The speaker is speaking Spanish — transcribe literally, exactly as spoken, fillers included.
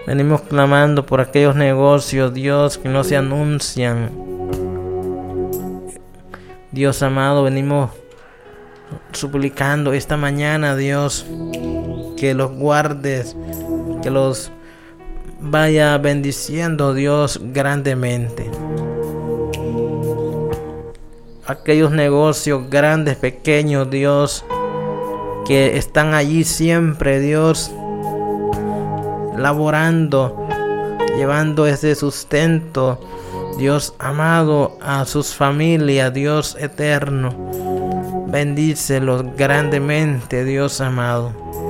Venimos clamando por aquellos negocios, Dios, que no se anuncian. Dios amado, venimos suplicando esta mañana, Dios, que los guardes, que los vaya bendiciendo, Dios, grandemente. Aquellos negocios grandes, pequeños, Dios, que están allí siempre, Dios, laborando, llevando ese sustento, Dios amado, a sus familias, Dios eterno. Bendícelos grandemente, Dios amado.